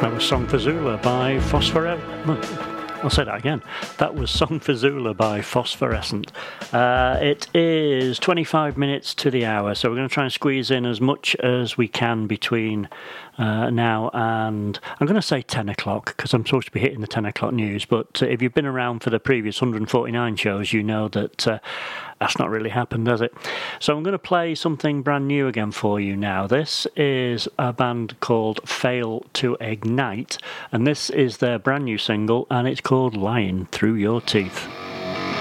That was Song for Zula by I'll say that again. That was Song for Zula by Phosphorescent. It is 25 minutes to the hour, so we're going to try and squeeze in as much as we can between now and, I'm going to say 10 o'clock, because I'm supposed to be hitting the 10 o'clock news, but if you've been around for the previous 149 shows, you know that that's not really happened, has it? So I'm going to play something brand new again for you now. This is a band called Fail to Ignite, and this is their brand new single, and it's called Lying Through Your Teeth.